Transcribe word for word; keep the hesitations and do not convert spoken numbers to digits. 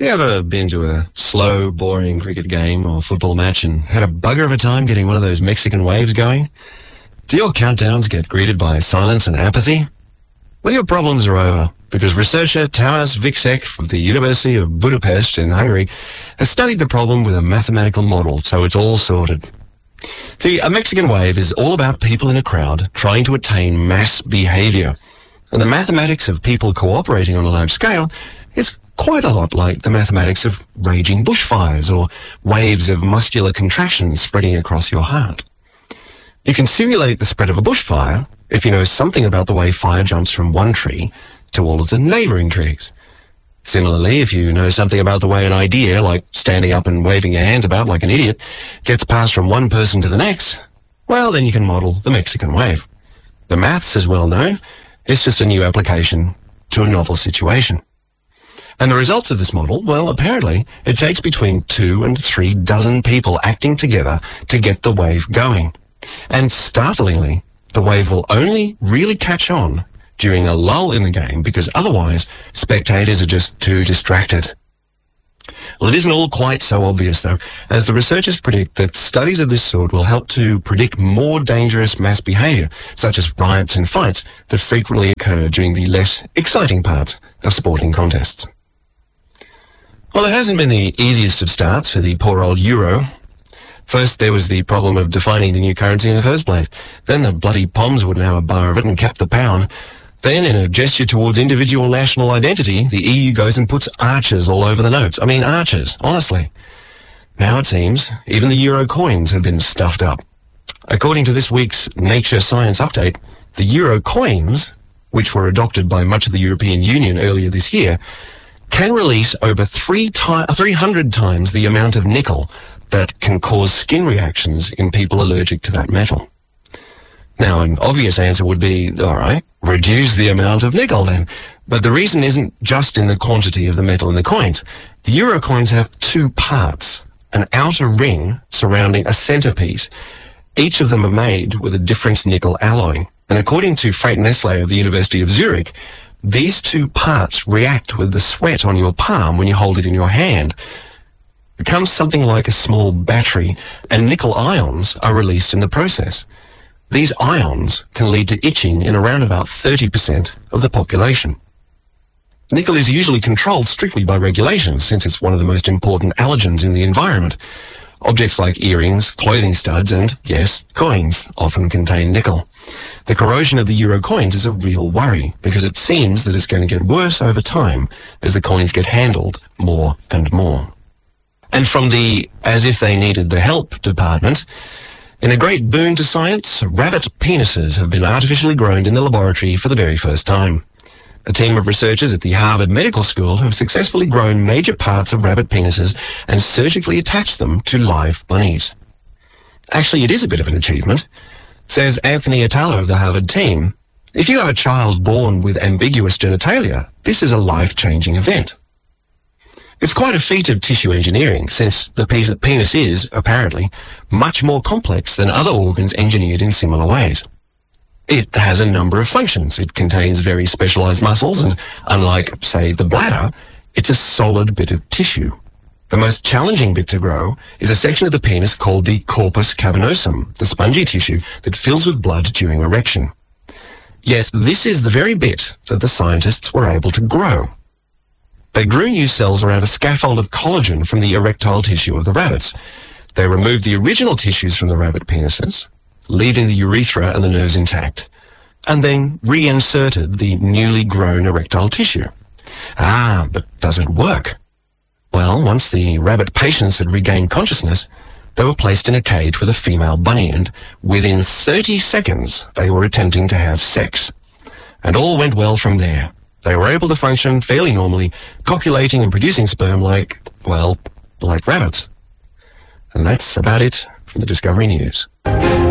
You ever been to a slow, boring cricket game or football match and had a bugger of a time getting one of those Mexican waves going? Do your countdowns get greeted by silence and apathy? Well, your problems are over, because researcher Tamas Vicek from the University of Budapest in Hungary has studied the problem with a mathematical model, so it's all sorted. See, a Mexican wave is all about people in a crowd trying to attain mass behavior. And the mathematics of people cooperating on a large scale is quite a lot like the mathematics of raging bushfires or waves of muscular contraction spreading across your heart. You can simulate the spread of a bushfire if you know something about the way fire jumps from one tree to all of the neighboring trees. Similarly, if you know something about the way an idea, like standing up and waving your hands about like an idiot, gets passed from one person to the next, well, then you can model the Mexican wave. The maths is well known. It's just a new application to a novel situation. And the results of this model, well, apparently, it takes between two and three dozen people acting together to get the wave going. And startlingly, the wave will only really catch on during a lull in the game, because otherwise spectators are just too distracted. Well, it isn't all quite so obvious, though, as the researchers predict that studies of this sort will help to predict more dangerous mass behaviour, such as riots and fights that frequently occur during the less exciting parts of sporting contests. Well, it hasn't been the easiest of starts for the poor old euro. First, there was the problem of defining the new currency in the first place. Then the bloody Poms wouldn't have a bar of it and kept the pound. Then, in a gesture towards individual national identity, the E U goes and puts arches all over the notes. I mean, arches, honestly. Now it seems even the euro coins have been stuffed up. According to this week's Nature Science Update, the euro coins, which were adopted by much of the European Union earlier this year, can release over three ti- three hundred times the amount of nickel that can cause skin reactions in people allergic to that metal. Now, an obvious answer would be, all right, reduce the amount of nickel then. But the reason isn't just in the quantity of the metal in the coins. The euro coins have two parts, an outer ring surrounding a centerpiece. Each of them are made with a different nickel alloy. And according to Frank Nestle of the University of Zurich, these two parts react with the sweat on your palm when you hold it in your hand. It becomes something like a small battery, and nickel ions are released in the process. These ions can lead to itching in around about thirty percent of the population. Nickel is usually controlled strictly by regulations, since it's one of the most important allergens in the environment. Objects like earrings, clothing studs, and, yes, coins often contain nickel. The corrosion of the euro coins is a real worry, because it seems that it's going to get worse over time as the coins get handled more and more. And from the as if they needed the help department, in a great boon to science, rabbit penises have been artificially grown in the laboratory for the very first time. A team of researchers at the Harvard Medical School have successfully grown major parts of rabbit penises and surgically attached them to live bunnies. Actually, it is a bit of an achievement. Says Anthony Atala of the Harvard team, if you have a child born with ambiguous genitalia, this is a life-changing event. It's quite a feat of tissue engineering, since the penis is, apparently, much more complex than other organs engineered in similar ways. It has a number of functions. It contains very specialized muscles, and unlike, say, the bladder, it's a solid bit of tissue. The most challenging bit to grow is a section of the penis called the corpus cavernosum, the spongy tissue that fills with blood during erection. Yet this is the very bit that the scientists were able to grow. They grew new cells around a scaffold of collagen from the erectile tissue of the rabbits. They removed the original tissues from the rabbit penises, leaving the urethra and the nerves intact, and then reinserted the newly grown erectile tissue. Ah, but does it work? Well, once the rabbit patients had regained consciousness, they were placed in a cage with a female bunny, and within thirty seconds they were attempting to have sex. And all went well from there. They were able to function fairly normally, copulating and producing sperm like, well, like rabbits. And that's about it from the Discovery News.